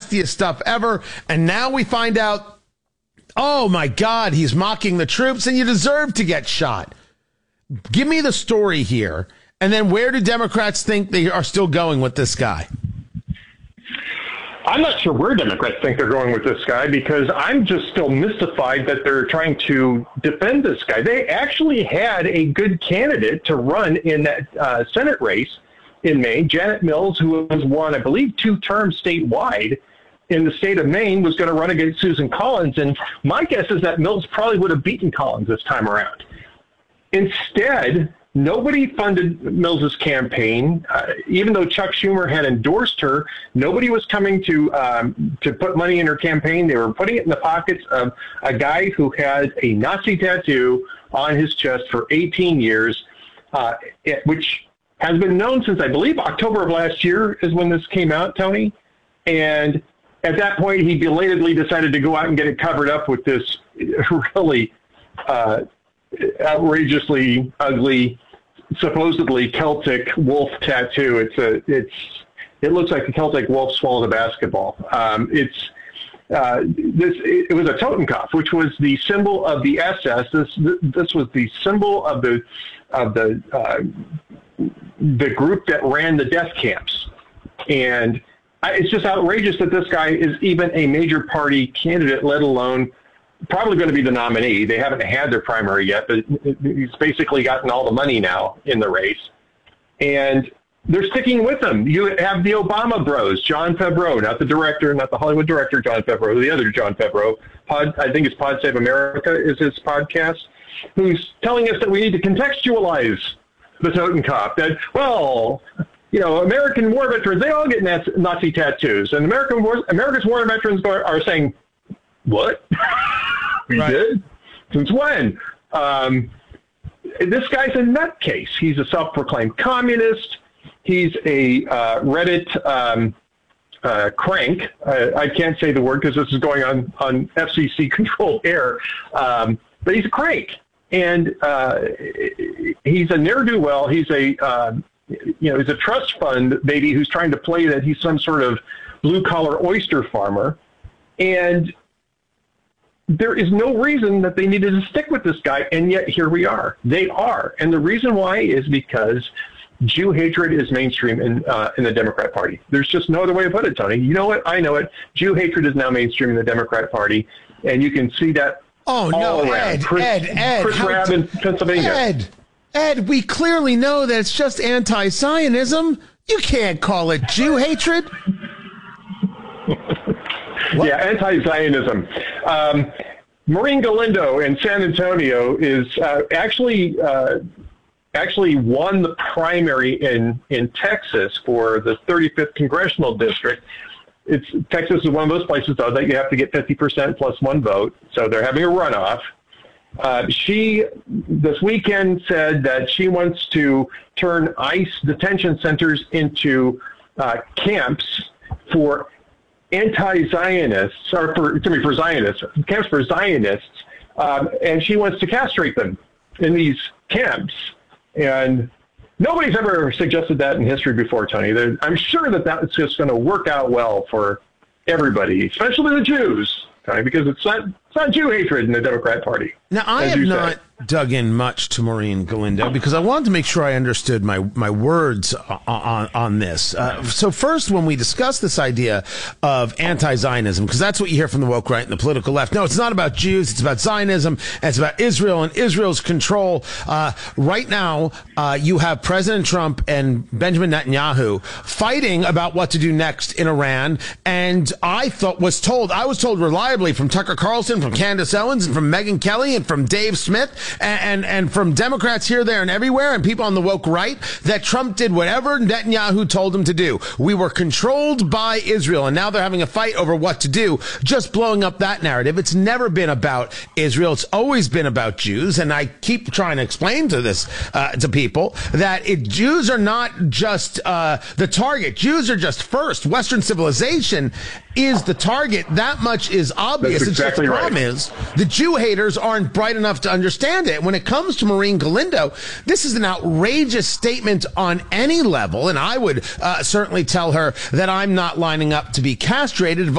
nastiest stuff ever. And now we find out, oh my God, he's mocking the troops and you deserve to get shot. Give me the story here. And then where do Democrats think they are still going with this guy? I'm not sure where Democrats think they're going with this guy, because I'm just still mystified that they're trying to defend this guy. They actually had a good candidate to run in that Senate race in Maine. Janet Mills, who has won, I believe, 2 terms statewide in the state of Maine, was going to run against Susan Collins. And my guess is that Mills probably would have beaten Collins this time around. Instead, nobody funded Mills's campaign, even though Chuck Schumer had endorsed her. Nobody was coming to put money in her campaign. They were putting it in the pockets of a guy who had a Nazi tattoo on his chest for 18 years, which has been known since, I believe, October of last year is when this came out, Tony. And at that point, he belatedly decided to go out and get it covered up with this really outrageously ugly, supposedly Celtic wolf tattoo. It looks like the Celtic wolf swallowed a basketball. It was a Totenkopf, which was the symbol of the SS. This was the symbol of the group that ran the death camps. And it's just outrageous that this guy is even a major party candidate, let alone probably going to be the nominee. They haven't had their primary yet, but he's basically gotten all the money now in the race. And they're sticking with him. You have the Obama bros, John Favreau, not the director, not the Hollywood director, John Favreau, the other John Favreau. I think it's Pod Save America is his podcast, who's telling us that we need to contextualize the Totenkopf. That, well, you know, American war veterans, they all get Nazi tattoos. And America's war veterans are saying, what? We did? Since when? This guy's a nutcase. He's a self-proclaimed communist. He's a Reddit crank. I can't say the word because this is going on FCC-controlled air. But he's a crank. And he's a ne'er-do-well. He's he's a trust fund baby who's trying to play that he's some sort of blue-collar oyster farmer. And there is no reason that they needed to stick with this guy, and yet here we are. They are. And the reason why is because Jew hatred is mainstream in the Democrat Party. There's just no other way to put it, Tony. You know it. I know it. Jew hatred is now mainstream in the Democrat Party, and you can see that all around. Ed, Chris Rabb in Pennsylvania. Ed, we clearly know that it's just anti-Zionism. You can't call it Jew hatred. Yeah, anti-Zionism. Maureen Galindo in San Antonio is actually won the primary in Texas for the 35th congressional district. Texas is one of those places, though, that you have to get 50% plus 1 vote. So they're having a runoff. She this weekend said that she wants to turn ICE detention centers into camps for anti-Zionists, or for Zionists, camps for Zionists, and she wants to castrate them in these camps. And nobody's ever suggested that in history before, Tony. I'm sure that that's just going to work out well for everybody, especially the Jews, Tony, because it's not Jew hatred in the Democrat Party. Now, I have not dug in much to Maureen Galindo because I wanted to make sure I understood my words on this. So first, when we discuss this idea of anti-Zionism, because that's what you hear from the woke right and the political left. No, it's not about Jews. It's about Zionism. And it's about Israel and Israel's control. Right now, you have President Trump and Benjamin Netanyahu fighting about what to do next in Iran. And I was told reliably from Tucker Carlson, from Candace Owens, and from Megyn Kelly, and from Dave Smith, and from Democrats here, there, and everywhere, and people on the woke right, that Trump did whatever Netanyahu told him to do. We were controlled by Israel, and now they're having a fight over what to do, just blowing up that narrative. It's never been about Israel. It's always been about Jews, and I keep trying to explain to people that Jews are not just the target. Jews are just first. Western civilization is the target. That much is obvious. That's exactly the right. problem is the Jew haters aren't bright enough to understand it. When it comes to Maureen Galindo, this is an outrageous statement on any level, and I would certainly tell her that I'm not lining up to be castrated.